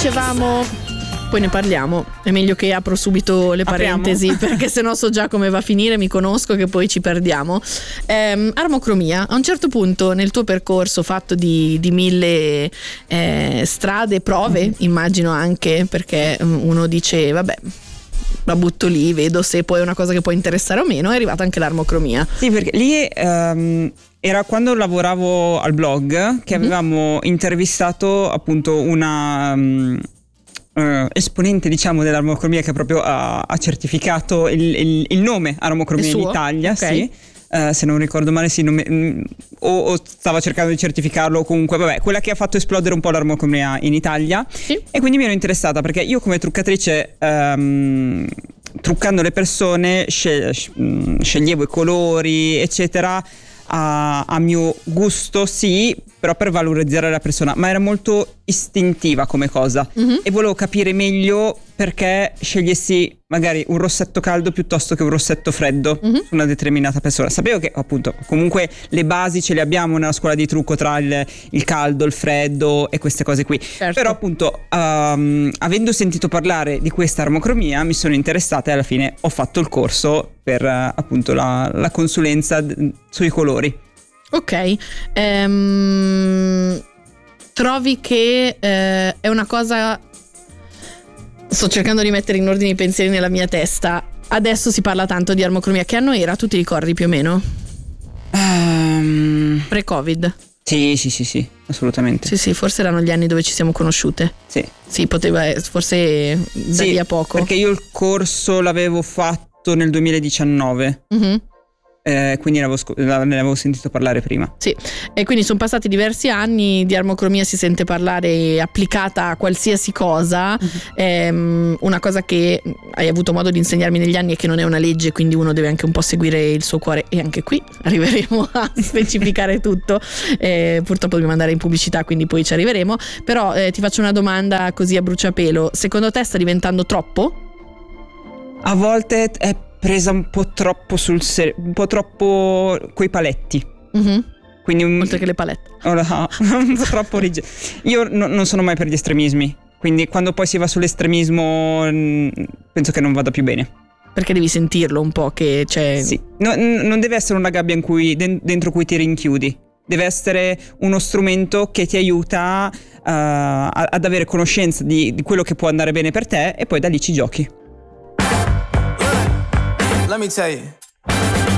dicevamo, poi ne parliamo, è meglio che apro subito le parentesi perché sennò so già come va a finire, mi conosco che poi ci perdiamo. Armocromia, a un certo punto nel tuo percorso fatto di 1000 strade, prove, immagino anche, perché uno dice vabbè, la butto lì, vedo se poi è una cosa che può interessare o meno, è arrivata anche l'armocromia. Sì, perché lì era quando lavoravo al blog che avevamo intervistato appunto una esponente, diciamo, dell'armocromia, che proprio ha certificato il nome armocromia in Italia. Okay. Sì. Se non ricordo male, sì, o stava cercando di certificarlo, o comunque vabbè, quella che ha fatto esplodere un po' l'armocromia in Italia. Sì. E quindi mi ero interessata perché io come truccatrice, truccando le persone, sceglievo i colori eccetera a mio gusto, sì, però per valorizzare la persona, ma era molto istintiva come cosa. E volevo capire meglio perché scegliessi magari un rossetto caldo piuttosto che un rossetto freddo su una determinata persona. Sapevo che appunto comunque le basi ce le abbiamo nella scuola di trucco tra il caldo, il freddo e queste cose qui. Certo. Però appunto avendo sentito parlare di questa armocromia mi sono interessata e alla fine ho fatto il corso per appunto la consulenza sui colori. Ok, trovi che è una cosa... Sto cercando di mettere in ordine i pensieri nella mia testa. Adesso si parla tanto di armocromia. Che anno era? Tu ti ricordi più o meno? Pre-Covid? Sì, assolutamente. Sì, forse erano gli anni dove ci siamo conosciute. Sì, poteva, forse da lì a poco. Perché io il corso l'avevo fatto nel 2019. Quindi ne avevo sentito parlare prima. Sì, e quindi sono passati diversi anni, di armocromia si sente parlare applicata a qualsiasi cosa. Una cosa che hai avuto modo di insegnarmi negli anni è che non è una legge, quindi uno deve anche un po' seguire il suo cuore, e anche qui arriveremo a specificare tutto. Purtroppo dobbiamo andare in pubblicità, quindi poi ci arriveremo. Però ti faccio una domanda così a bruciapelo: secondo te sta diventando troppo? A volte è presa un po' troppo un po' troppo coi paletti. Quindi oltre che le palette. Un po' troppo rigida. Io non sono mai per gli estremismi, quindi quando poi si va sull'estremismo penso che non vada più bene. Perché devi sentirlo un po' che c'è... Sì, non deve essere una gabbia in cui dentro cui ti rinchiudi. Deve essere uno strumento che ti aiuta ad avere conoscenza di quello che può andare bene per te, e poi da lì ci giochi. Let me tell you,